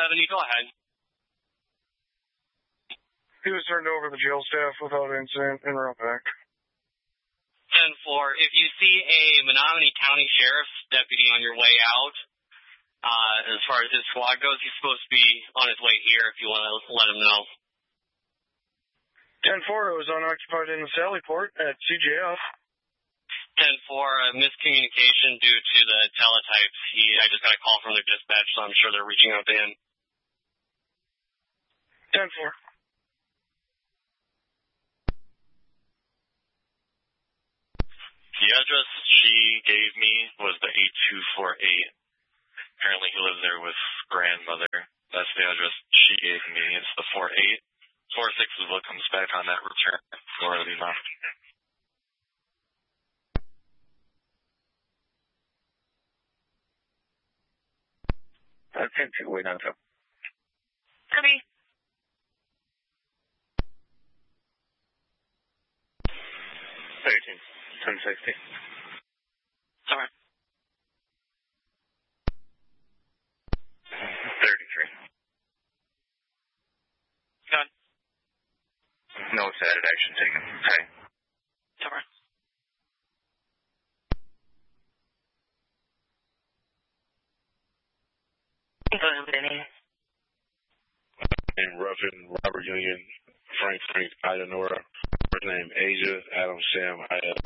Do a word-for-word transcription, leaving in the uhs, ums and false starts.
seventy, go ahead. He was turned over to the jail staff without incident and brought back. ten four, if you see a Menominee County Sheriff's deputy on your way out, uh, as far as his squad goes, he's supposed to be on his way here if you want to let him know. ten four, it was unoccupied in the Sallyport at C J F. ten four, uh, miscommunication due to the teletypes. He, I just got a call from their dispatch, so I'm sure they're reaching out to him. ten four. The address she gave me was the eight two four eight. Apparently he lives there with grandmother. That's the address she gave me. It's the four eight. four six is what comes back on that return for Lima. That's ten two, wait on top. Copy. thirteen. ten sixty. Sorry. thirty-three. Done. No stated action taken. Okay. Sorry. Name Ruffin, Robert Union, Frank Frank, Ida Nora. First name Asia, Adam Sam, I L